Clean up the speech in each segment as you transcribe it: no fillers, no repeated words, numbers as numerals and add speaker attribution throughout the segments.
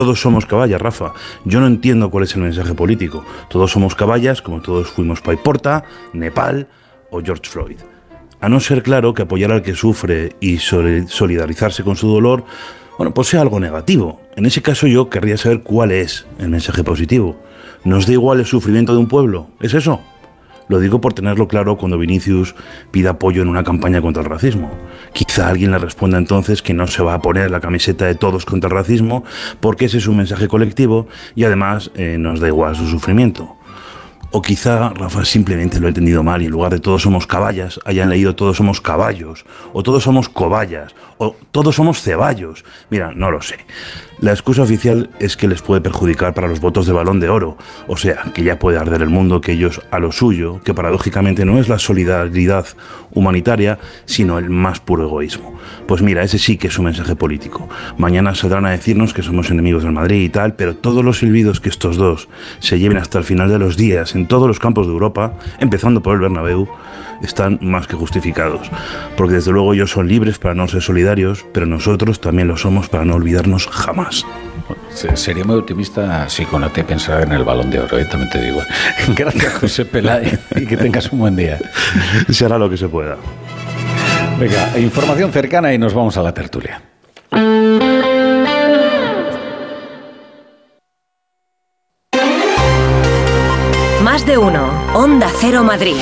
Speaker 1: Todos somos caballas, Rafa. Yo no entiendo cuál es el mensaje político. Todos somos caballas, como todos fuimos Paiporta, Nepal o George Floyd. A no ser, claro, que apoyar al que sufre y solidarizarse con su dolor, bueno, pues sea algo negativo. En ese caso yo querría saber cuál es el mensaje positivo. ¿Nos da igual el sufrimiento de un pueblo? ¿Es eso? Lo digo por tenerlo claro cuando Vinicius pida apoyo en una campaña contra el racismo. Quizá alguien le responda entonces que no se va a poner la camiseta de todos contra el racismo porque ese es un mensaje colectivo y además nos da igual su sufrimiento. O quizá Rafa simplemente lo ha entendido mal y en lugar de todos somos caballas hayan leído todos somos caballos, o todos somos cobayas, o todos somos ceballos. Mira, no lo sé. La excusa oficial es que les puede perjudicar para los votos de Balón de Oro, o sea, que ya puede arder el mundo, que ellos a lo suyo, que paradójicamente no es la solidaridad humanitaria, sino el más puro egoísmo. Pues mira, ese sí que es un mensaje político. Mañana saldrán a decirnos que somos enemigos del Madrid y tal, pero todos los silbidos que estos dos se lleven hasta el final de los días en todos los campos de Europa, empezando por el Bernabéu, están más que justificados. Porque desde luego ellos son libres para no ser solidarios, pero nosotros también lo somos para no olvidarnos jamás.
Speaker 2: Sería muy optimista si con AT pensara en el Balón de Oro, también te digo. Gracias, José Peláez, y que tengas un buen día.
Speaker 1: Se hará lo que se pueda.
Speaker 2: Venga, información cercana y nos vamos a la tertulia.
Speaker 3: Más de uno. Onda Cero Madrid.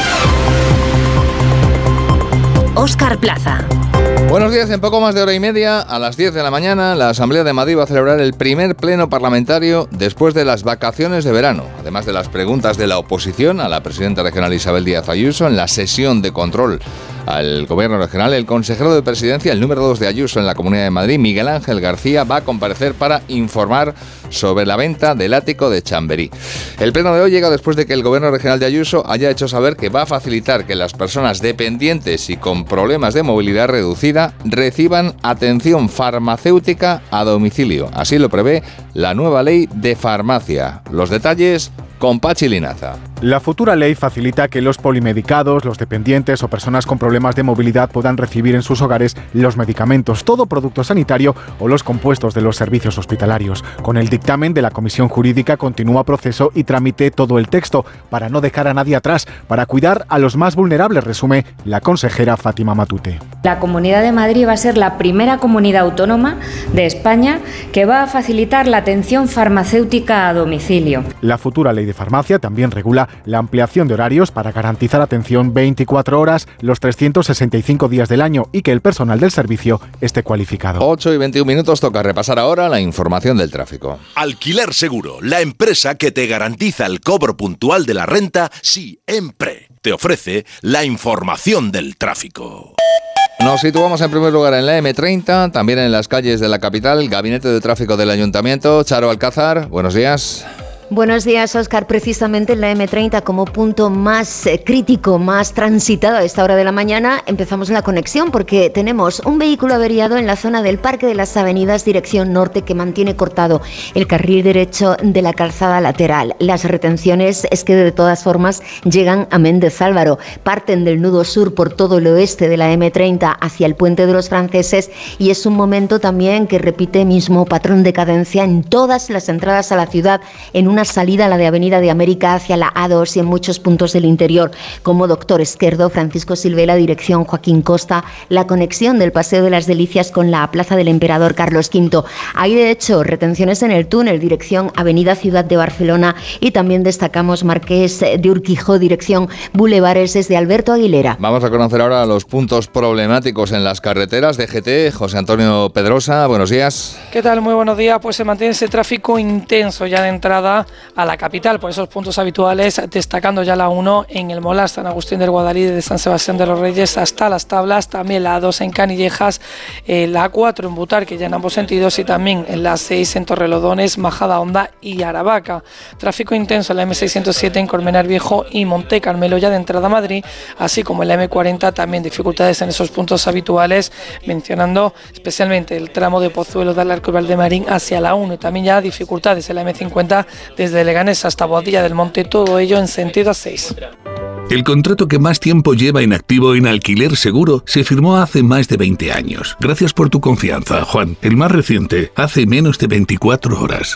Speaker 3: Óscar Plaza.
Speaker 4: Buenos días. En poco más de hora y media, a las 10 de la mañana, la Asamblea de Madrid va a celebrar el primer pleno parlamentario después de las vacaciones de verano. Además de las preguntas de la oposición a la presidenta regional Isabel Díaz Ayuso, en la sesión de control al gobierno regional, el consejero de presidencia, el número 2 de Ayuso en la Comunidad de Madrid, Miguel Ángel García, va a comparecer para informar sobre la venta del ático de Chamberí. El pleno de hoy llega después de que el gobierno regional de Ayuso haya hecho saber que va a facilitar que las personas dependientes y con problemas de movilidad reducida reciban atención farmacéutica a domicilio. Así lo prevé la nueva ley de farmacia. Los detalles con Pachi Linaza.
Speaker 5: La futura ley facilita que los polimedicados, los dependientes o personas con problemas de movilidad puedan recibir en sus hogares los medicamentos, todo producto sanitario o los compuestos de los servicios hospitalarios. Con el dictamen de la Comisión Jurídica continúa proceso y tramite todo el texto para no dejar a nadie atrás, para cuidar a los más vulnerables, resume la consejera Fátima Matute.
Speaker 6: La Comunidad de Madrid va a ser la primera comunidad autónoma de España que va a facilitar la atención farmacéutica a domicilio.
Speaker 5: La futura ley de farmacia también regula la ampliación de horarios para garantizar atención 24 horas los 365 días del año y que el personal del servicio esté cualificado.
Speaker 4: 8 y 21 minutos, toca repasar ahora la información del tráfico.
Speaker 7: Alquiler Seguro, la empresa que te garantiza el cobro puntual de la renta siempre. Te ofrece la información del tráfico.
Speaker 4: Nos situamos en primer lugar en la M30, también en las calles de la capital, Gabinete de Tráfico del Ayuntamiento. Charo Alcázar, buenos días.
Speaker 8: Buenos días, Óscar. Precisamente en la M30 como punto más crítico, más transitado a esta hora de la mañana, empezamos la conexión porque tenemos un vehículo averiado en la zona del Parque de las Avenidas dirección norte que mantiene cortado el carril derecho de la calzada lateral. Las retenciones es que de todas formas llegan a Méndez Álvaro, parten del nudo sur por todo el oeste de la M30 hacia el Puente de los Franceses y es un momento también que repite mismo patrón de cadencia en todas las entradas a la ciudad, en una salida a la de Avenida de América hacia la A2 y en muchos puntos del interior, como Doctor Esquerdo, Francisco Silvela, dirección Joaquín Costa, la conexión del Paseo de las Delicias con la Plaza del Emperador Carlos V. Hay de hecho retenciones en el túnel, dirección Avenida Ciudad de Barcelona y también destacamos Marqués de Urquijo, dirección Bulevares desde Alberto Aguilera.
Speaker 4: Vamos a conocer ahora los puntos problemáticos en las carreteras de GT. José Antonio Pedrosa, buenos días.
Speaker 9: ¿Qué tal? Muy buenos días. Pues se mantiene ese tráfico intenso ya de entrada a la capital, por esos puntos habituales, destacando ya la 1 en el Molar, San Agustín del Guadalí, de San Sebastián de los Reyes hasta Las Tablas, también la A2 en Canillejas, la A4 en Butar, que ya en ambos sentidos, y también en la 6 en Torrelodones, Majadahonda y Aravaca. Tráfico intenso en la M607 en Colmenar Viejo y Monte Carmelo ya de entrada a Madrid, así como en la M40 también dificultades en esos puntos habituales, mencionando especialmente el tramo de Pozuelo del Arco y Valdemarín hacia la 1 y también ya dificultades en la M50 desde Leganés hasta Boadilla del Monte, todo ello en sentido A6.
Speaker 10: El contrato que más tiempo lleva en activo en Alquiler Seguro se firmó hace más de 20 años. Gracias por tu confianza, Juan. El más reciente, hace menos de 24 horas.